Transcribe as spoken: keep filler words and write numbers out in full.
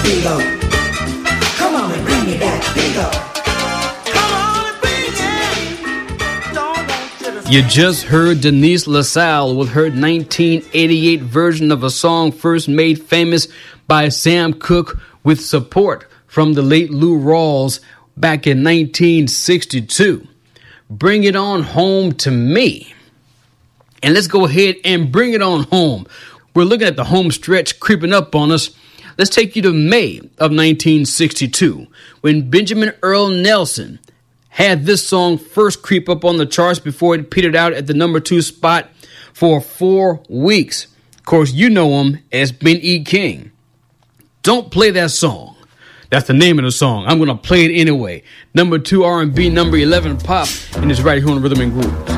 bingo. Come on and bring me that bingo. You just heard Denise LaSalle with her nineteen eighty-eight version of a song first made famous by Sam Cooke with support from the late Lou Rawls back in nineteen sixty-two. Bring It On Home to Me. And let's go ahead and bring it on home. We're looking at the home stretch creeping up on us. Let's take you to May of nineteen sixty-two, when Benjamin Earl Nelson had this song first creep up on the charts before it petered out at the number two spot for four weeks. Of course, you know him as Ben E. King. Don't Play That Song. That's the name of the song. I'm going to play it anyway. Number two R and B, number eleven pop, and it's right here on Rhythm and Groove.